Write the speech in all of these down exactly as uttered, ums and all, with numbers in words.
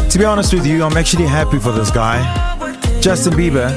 To be honest with you, I'm actually happy for this guy, Justin Bieber.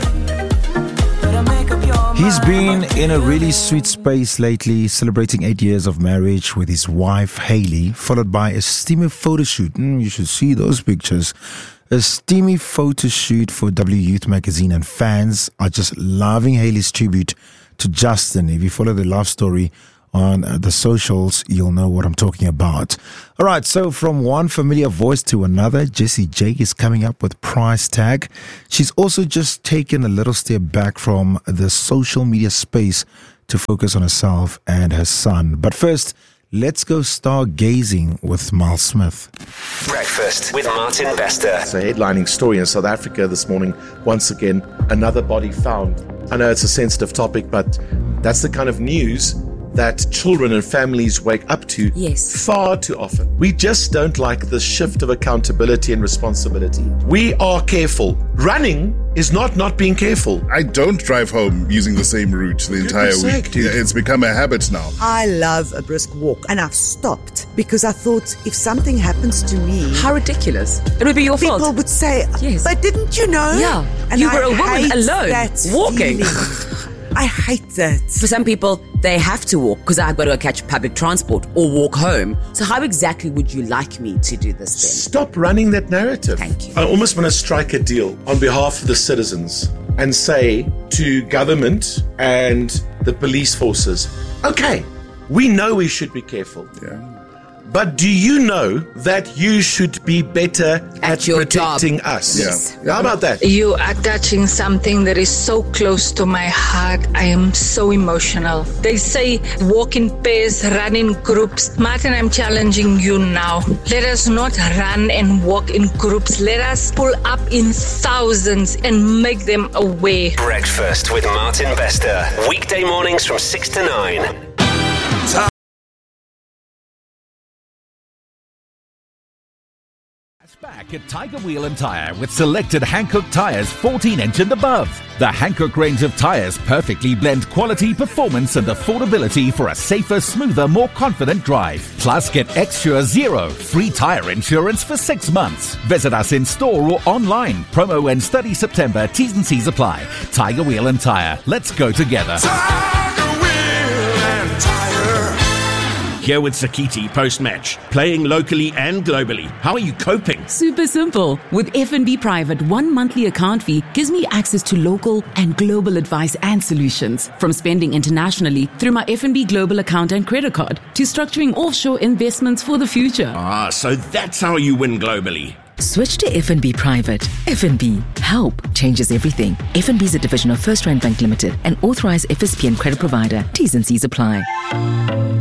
He's been in a really sweet space lately, celebrating eight years of marriage with his wife, Hailey, followed by a steamy photo shoot. Mm, you should see those pictures. A steamy photo shoot for W Youth magazine, and fans are just loving Hailey's tribute to Justin. If you follow the love story on the socials, you'll know what I'm talking about. All right, so from one familiar voice to another, Jessie J is coming up with Price Tag. She's also just taken a little step back from the social media space to focus on herself and her son. But first, let's go stargazing with Miles Smith. Breakfast with Martin Bester. It's a headlining story in South Africa this morning. Once again, another body found. I know it's a sensitive topic, but that's the kind of news that children and families wake up to yes. far too often. We just don't like the shift of accountability and responsibility. We are careful. Running is not not being careful. I don't drive home using the same route the entire sake, week. dude. Yeah, it's become a habit now. I love a brisk walk, and I've stopped because I thought if something happens to me, How ridiculous. It would be your people fault. would say, Yes. but didn't you know? Yeah, And you I were a woman hate alone, that walking. feeling. I hate that. For some people, they have to walk because I've got to go catch public transport or walk home. So how exactly would you like me to do this then? Stop running that narrative. Thank you. I almost want to strike a deal on behalf of the citizens and say to government and the police forces, okay, we know we should be careful. Yeah. But do you know that you should be better at, At your protecting job. us? Yes. How about that? You are touching something that is so close to my heart. I am so emotional. They say walk in pairs, run in groups. Martin, I'm challenging you now. Let us not run and walk in groups. Let us pull up in thousands and make them aware. Breakfast with Martin Bester. Weekday mornings from six to nine. Back at Tiger Wheel and Tyre with selected Hankook tyres fourteen inch and above. The Hankook range of tyres perfectly blend quality, performance and affordability for a safer, smoother, more confident drive. Plus get X-Sure Zero, free tyre insurance for six months. Visit us in store or online. Promo ends thirtieth September. T's and C's apply. Tiger Wheel and Tyre. Let's go together. Here with Sakiti post-match, playing locally and globally. How are you coping? Super simple. With F N B Private, one monthly account fee gives me access to local and global advice and solutions. From spending internationally through my F N B Global account and credit card to structuring offshore investments for the future. Ah, so that's how you win globally. Switch to F N B Private. F N B. Help changes everything. F N B is a division of First Rand Bank Limited, an authorized F S P and credit provider. T's and C's apply.